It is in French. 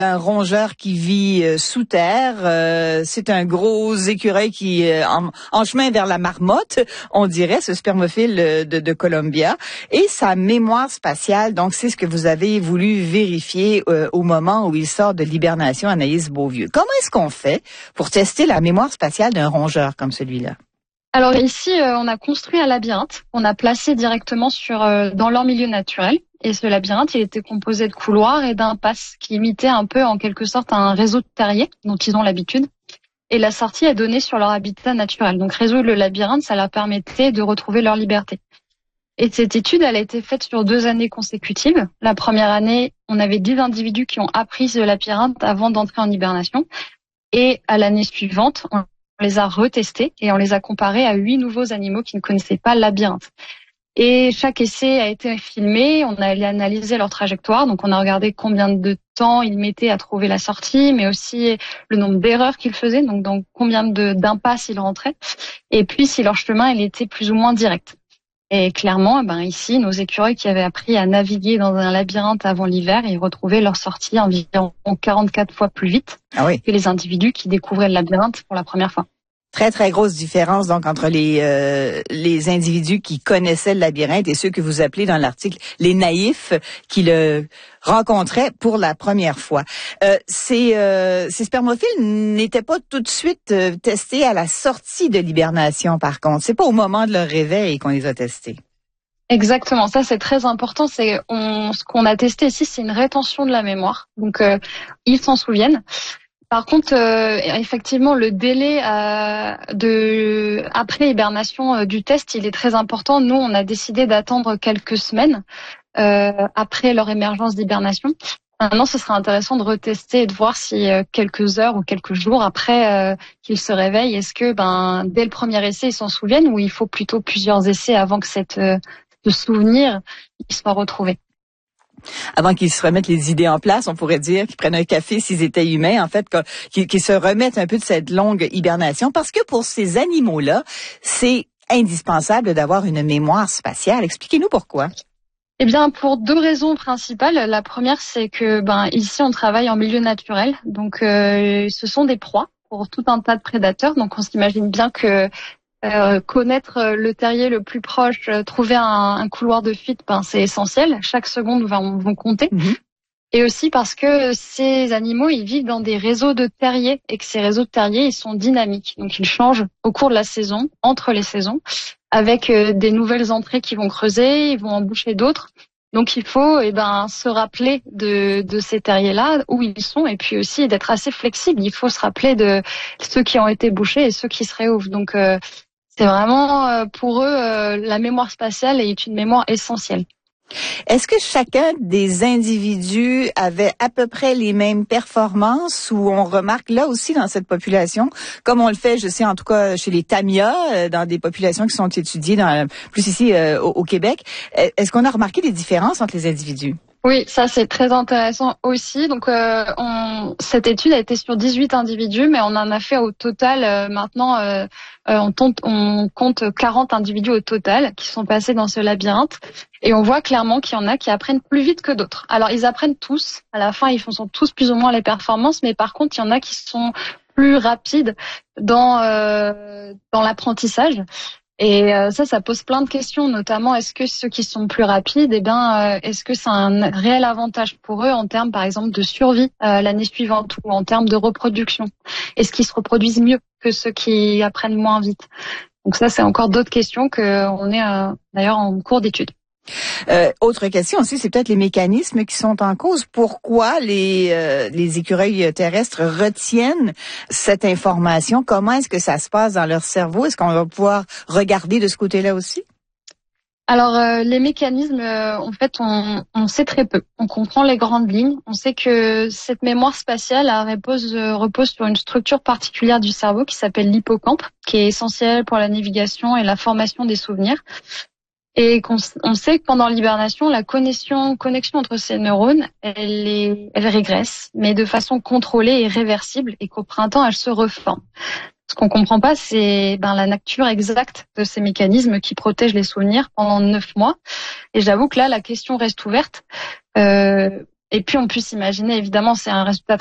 un rongeur qui vit sous terre. C'est un gros écureuil qui en chemin vers la marmotte, on dirait, ce spermophile de Columbia. Et sa mémoire spatiale, donc c'est ce que vous avez voulu vérifier au moment où il sort de l'hibernation, Anaïs Beauvieux. Comment est-ce qu'on fait pour tester la mémoire spatiale d'un rongeur comme celui-là? Alors ici, on a construit un labyrinthe. On a placé directement dans leur milieu naturel. Et ce labyrinthe, il était composé de couloirs et d'impasses qui imitaient un peu, en quelque sorte, un réseau de terriers dont ils ont l'habitude. Et la sortie est donnée sur leur habitat naturel. Donc résoudre le labyrinthe, ça leur permettait de retrouver leur liberté. Et cette étude, elle a été faite sur 2 années consécutives. La première année, on avait 10 individus qui ont appris ce labyrinthe avant d'entrer en hibernation. Et à l'année suivante, on les a retestés et on les a comparés à 8 nouveaux animaux qui ne connaissaient pas le labyrinthe. Et chaque essai a été filmé, on a analysé leur trajectoire, donc on a regardé combien de temps ils mettaient à trouver la sortie, mais aussi le nombre d'erreurs qu'ils faisaient, donc dans combien d'impasses ils rentraient, et puis si leur chemin il était plus ou moins direct. Et clairement, ici, nos écureuils qui avaient appris à naviguer dans un labyrinthe avant l'hiver, ils retrouvaient leur sortie environ 44 fois plus vite que les individus qui découvraient le labyrinthe pour la première fois. Très, très grosse différence donc entre les individus qui connaissaient le labyrinthe et ceux que vous appelez dans l'article les naïfs qui le rencontraient pour la première fois. Ces spermophiles n'étaient pas tout de suite testés à la sortie de l'hibernation, par contre. C'est pas au moment de leur réveil qu'on les a testés. Exactement, ça c'est très important. Ce qu'on a testé ici, c'est une rétention de la mémoire. Donc ils s'en souviennent. Par contre, effectivement, le délai après hibernation du test, il est très important. Nous, on a décidé d'attendre quelques semaines après leur émergence d'hibernation. Maintenant, ce sera intéressant de retester et de voir si quelques heures ou quelques jours après qu'ils se réveillent, est-ce que dès le premier essai, ils s'en souviennent ou il faut plutôt plusieurs essais avant que ce souvenir il soit retrouvé. Avant qu'ils se remettent les idées en place, on pourrait dire qu'ils prennent un café s'ils étaient humains, en fait, qu'ils se remettent un peu de cette longue hibernation. Parce que pour ces animaux-là, c'est indispensable d'avoir une mémoire spatiale. Expliquez-nous pourquoi. Eh bien, pour 2 raisons principales. La première, c'est que ici, on travaille en milieu naturel. Donc, ce sont des proies pour tout un tas de prédateurs. Donc, on s'imagine bien que connaître le terrier le plus proche, trouver un couloir de fuite, c'est essentiel. Chaque seconde vont compter. Mmh. Et aussi parce que ces animaux, ils vivent dans des réseaux de terriers et que ces réseaux de terriers, ils sont dynamiques. Donc, ils changent au cours de la saison, entre les saisons, avec des nouvelles entrées qui vont creuser, ils vont en boucher d'autres. Donc, il faut se rappeler de ces terriers-là, où ils sont, et puis aussi d'être assez flexible. Il faut se rappeler de ceux qui ont été bouchés et ceux qui se réouvrent. Donc, c'est vraiment pour eux la mémoire spatiale est une mémoire essentielle. Est-ce que chacun des individus avait à peu près les mêmes performances ou on remarque là aussi dans cette population, comme on le fait, je sais en tout cas chez les tamias, dans des populations qui sont étudiées plus ici au Québec, est-ce qu'on a remarqué des différences entre les individus? Oui, ça c'est très intéressant aussi. Donc cette étude a été sur 18 individus, mais on en a fait au total maintenant on compte 40 individus au total qui sont passés dans ce labyrinthe et on voit clairement qu'il y en a qui apprennent plus vite que d'autres. Alors ils apprennent tous, à la fin ils font tous plus ou moins les performances, mais par contre il y en a qui sont plus rapides dans l'apprentissage. Et ça pose plein de questions, notamment est-ce que ceux qui sont plus rapides, est-ce que c'est un réel avantage pour eux en termes, par exemple, de survie l'année suivante ou en termes de reproduction? Est-ce qu'ils se reproduisent mieux que ceux qui apprennent moins vite? Donc ça, c'est encore d'autres questions qu'on est d'ailleurs en cours d'étude. Autre question aussi, c'est peut-être les mécanismes qui sont en cause. Pourquoi les écureuils terrestres retiennent cette information? Comment est-ce que ça se passe dans leur cerveau? Est-ce qu'on va pouvoir regarder de ce côté-là aussi? Alors, les mécanismes, en fait, on sait très peu. On comprend les grandes lignes. On sait que cette mémoire spatiale repose sur une structure particulière du cerveau qui s'appelle l'hippocampe, qui est essentielle pour la navigation et la formation des souvenirs. Et on sait que pendant l'hibernation, la connexion entre ces neurones, elle régresse, mais de façon contrôlée et réversible, et qu'au printemps, elle se reforme. Ce qu'on comprend pas, c'est la nature exacte de ces mécanismes qui protègent les souvenirs pendant 9 mois. Et j'avoue que là, la question reste ouverte. Et puis on peut s'imaginer, évidemment, c'est un résultat